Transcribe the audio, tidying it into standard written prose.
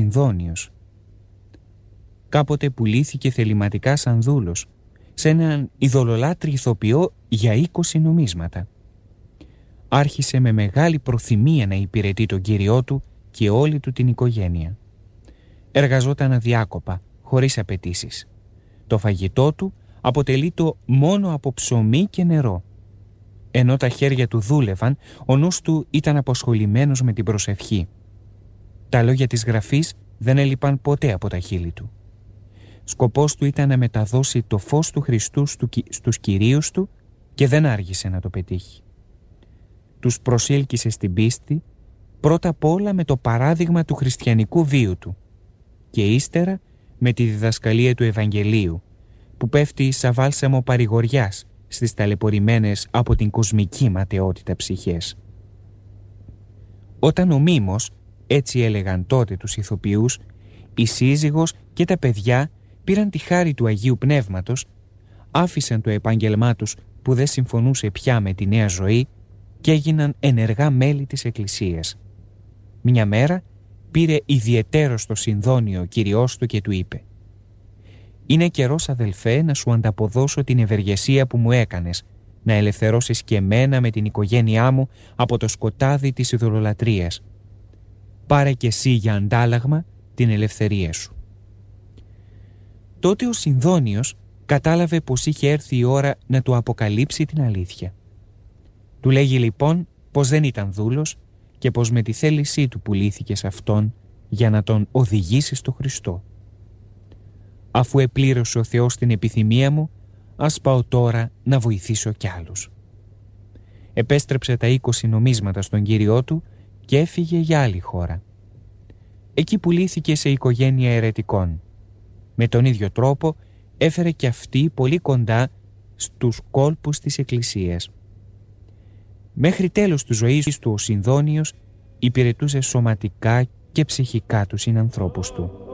Συνδόνιος. Κάποτε πουλήθηκε θεληματικά σαν δούλος σε έναν ειδωλολάτρη ηθοποιό για 20 νομίσματα. Άρχισε με μεγάλη προθυμία να υπηρετεί τον Κύριό του και όλη του την οικογένεια. Εργαζόταν αδιάκοπα, χωρίς απαιτήσεις. Το φαγητό του αποτελείτο μόνο από ψωμί και νερό. Ενώ τα χέρια του δούλευαν, ο νους του ήταν αποσχολημένος με την προσευχή. Τα λόγια της Γραφής δεν έλειπαν ποτέ από τα χείλη του. Σκοπός του ήταν να μεταδώσει το φως του Χριστού στους κυρίους του και δεν άργησε να το πετύχει. Τους προσήλκησε στην πίστη πρώτα απ' όλα με το παράδειγμα του χριστιανικού βίου του και ύστερα με τη διδασκαλία του Ευαγγελίου που πέφτει σαν βάλσαμο παρηγοριάς στις ταλαιπωρημένες από την κοσμική ματαιότητα ψυχές. Όταν ο Μίμος, έτσι έλεγαν τότε τους ηθοποιούς, η σύζυγος και τα παιδιά πήραν τη χάρη του Αγίου Πνεύματος, άφησαν το επάγγελμά τους που δεν συμφωνούσε πια με τη νέα ζωή και έγιναν ενεργά μέλη της Εκκλησίας. Μια μέρα πήρε ιδιαιτέρως το Συνδόνιο ο Κυριός του και του είπε: «Είναι καιρός, αδελφέ, να σου ανταποδώσω την ευεργεσία που μου έκανες, να ελευθερώσεις και εμένα με την οικογένειά μου από το σκοτάδι της ειδωλολατρίας. Πάρε και εσύ για αντάλλαγμα την ελευθερία σου». Τότε ο Συνδόνιος κατάλαβε πως είχε έρθει η ώρα να του αποκαλύψει την αλήθεια. Του λέγει λοιπόν πως δεν ήταν δούλος και πως με τη θέλησή του πουλήθηκε σε αυτόν για να τον οδηγήσει στο Χριστό. «Αφού επλήρωσε ο Θεός την επιθυμία μου, ας πάω τώρα να βοηθήσω κι άλλους». Επέστρεψε τα 20 νομίσματα στον Κύριό του και έφυγε για άλλη χώρα. Εκεί πουλήθηκε σε οικογένεια αιρετικών. Με τον ίδιο τρόπο έφερε και αυτή πολύ κοντά στους κόλπους της Εκκλησίας. Μέχρι τέλος του ζωής του ο Συνδόνιος υπηρετούσε σωματικά και ψυχικά τους συνανθρώπους του.